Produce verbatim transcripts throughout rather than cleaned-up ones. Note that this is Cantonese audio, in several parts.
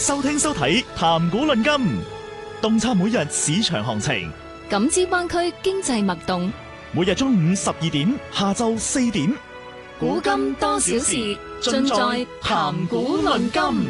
收聽收睇談股論金，洞察每日市場行情， 感知灣區經濟脈動。 每日中午十二點，下晝四點， 古今多少事，盡在談股論金。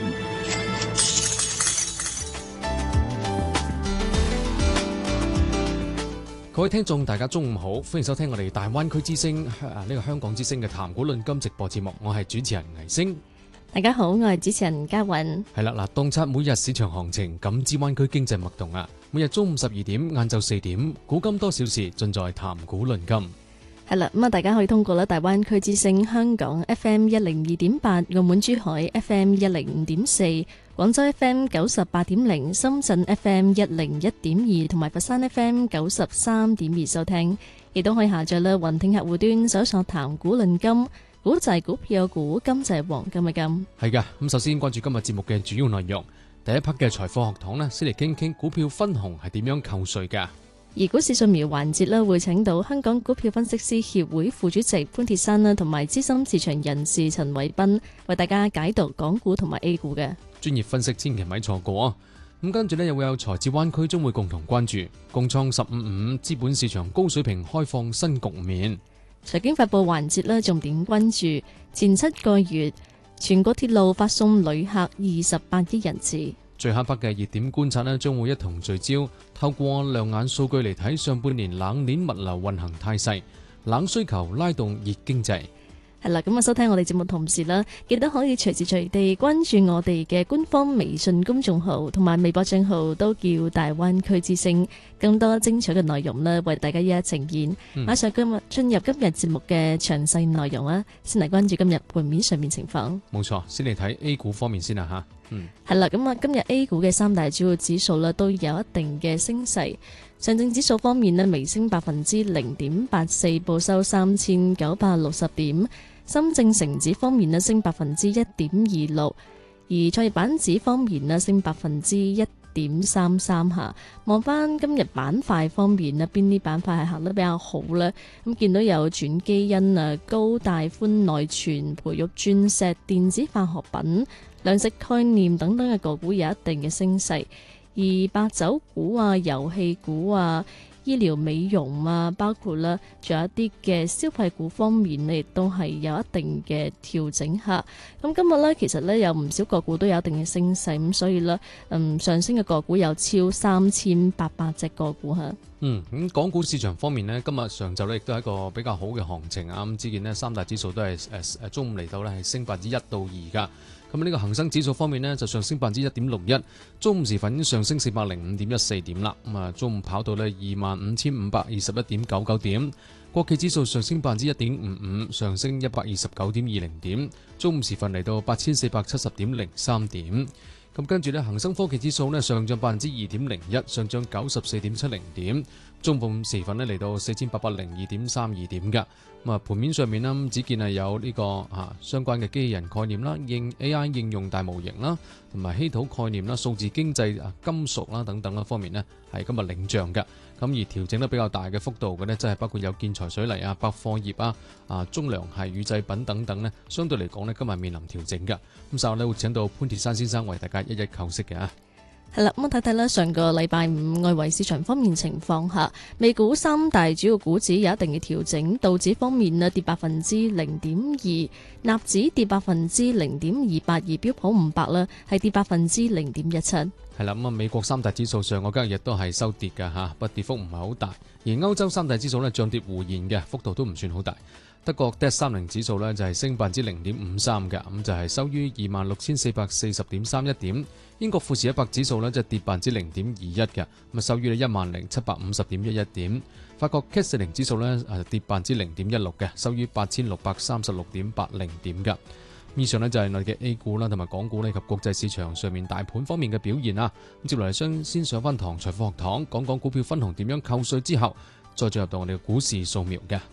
各位聽眾大家中午好，歡迎收聽我哋大灣區之聲呢、這個香港之聲嘅談股論金直播節目，我係主持人倪星。 大家好，我係主持人嘉韻。 係啦，嗱，洞察每日市場行情，感知灣區經濟脈動啊！每日中午十二點，晏晝四點，古今多少事，盡在談股論金。 係啦，咁啊，大家可以通過咧大灣區之聲香港 F M 一零二點八、澳門珠海 F M 一零五點四、廣州 F M 九十八點零、深圳 F M 一零一點二同埋佛山 F M 九十三點二收聽，亦都可以下載咧雲聽客戶端搜索談股論金。股就係股票嘅股，金就係黃金嘅金。係噶，咁首先關注今日節目嘅主要內容。第一 part 嘅財貨學堂呢，先嚟傾傾股票分紅係點樣扣稅噶。而股市掃描環節呢，會請到香港股票分析師協會副主席潘鐵珊啦，同埋資深市場人士陳偉斌為大家解讀港股同埋 A 股嘅專業分析，千祈咪錯過啊！咁跟住呢，又會有財智灣區將會共同關注共創十五五資本市場高水平開放新局面。 財經發佈環節呢，重點關注前七個月全國鐵路發送旅客二十八億人次。 最後一 part 嘅熱點觀察呢，將會一同聚焦，透過亮眼數據嚟睇上半年冷鏈物流運行態勢，冷需求拉動熱經濟。 係啦，咁啊，收聽我哋節目同時啦，記得可以隨時隨地關注我哋嘅官方微信公眾號同埋微博賬號，都叫大灣區之聲，更多精彩嘅內容呢，為大家一一呈現。 嗯、 馬上今日進入今日節目嘅詳細內容啦，先嚟關注今日盤面上面情況。 冇錯，先嚟睇 A 股方面先啦吓。嗯， 係啦，咁啊，今日 A 股嘅三大主要指數呢，都有一定嘅升勢。上證指數方面呢，微升百分之零點八四，報收三千九百六十點。深證成指方面呢，升百分之一點二六，而創業板指方面呢，升百分之一點三三下。望翻今日板塊方面呢，邊啲板塊係行得比較好呢？咁見到有轉基因啊、高大寬內存、培育鑽石、電子化學品、糧食概念等等嘅個股有一定嘅升勢，而白酒股啊、遊戲股啊、醫療美容啊，包括啦，仲有一啲嘅消費股方面呢，亦都係有一定嘅調整下。咁今日呢，其實呢，有唔少個股都有一定嘅升勢，咁所以呢，嗯，上升嘅個股有超三千八百隻個股吓。 嗯，咁港股市場方面呢，今日上晝呢亦都係一個比較好嘅行情啊。咁只見呢，三大指數都係誒誒中午嚟到呢係升百分之一到二噶。咁呢個恒生指數方面呢，就上升百分之一點六一，中午時分已經上升四百零五點一四點啦。咁啊，中午跑到呢二萬五千五百二十一點九九點。國企指數上升百分之一點五五，上升一百二十九點二零點。中午時分嚟到八千四百七十點零三點。咁跟住呢，恒生科技指數呢上漲百分之二點零一，上漲九十四點七零點。中午時分呢嚟到四千八百零二點三二點㗎。咁啊，盤面上面呢，只見係有呢、這個啊相關嘅機器人概念啦、應 A I 應用大模型啦，同埋稀土概念啦、數字經濟啊、金屬啦等等嘅方面呢，係今日領漲㗎。咁而調整得比較大嘅幅度嘅呢，即係包括有建材水泥啊、百貨業啊、啊中糧系乳製品等等呢，相對嚟講呢，今日面臨調整㗎。咁稍後呢，會請到潘鐵珊先生為大家一一構析嘅啊。 係啦，咁睇睇啦，上個禮拜五外圍市場方面情況下，美股三大主要股指有一定嘅調整，道指方面呢跌百分之零點二，納指跌百分之零點二八，而標普五百呢係跌百分之零點一七。 係啦，咁啊，美國三大指數上個交易日都係收跌㗎吓，不過跌幅唔係好大，而歐洲三大指數呢漲跌互現嘅幅度都唔算好大。德國 D A X 三零指數呢就係升百分之零點五三嘅，咁就係收於二萬六千四百四十點三一點。英國富時一百指數呢就跌百分之零點二一嘅，咁啊收於一萬零七百五十點一一點。法國 C A C 四零指數呢誒跌百分之零點一六嘅，收於八千六百三十六點八零點嘅。以上呢就係內地嘅 A 股啦，同埋港股呢及國際市場上面大盤方面嘅表現啊。咁接落嚟先先上翻堂財富學堂，講講股票分紅點樣扣稅之後，再進入到我哋嘅股市掃描嘅。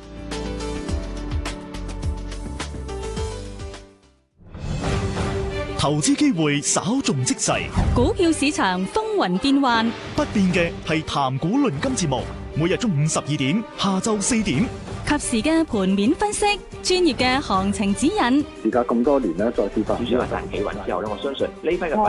投資機會稍縱即逝， 股票市場風雲變幻， 不變嘅係談股論金節目，每日中午十二點，下晝四點， 及時嘅盤面分析，專業嘅行情指引。 而家咁多年咧，再次發展， 主要係大企穩之後咧，我相信呢批嘅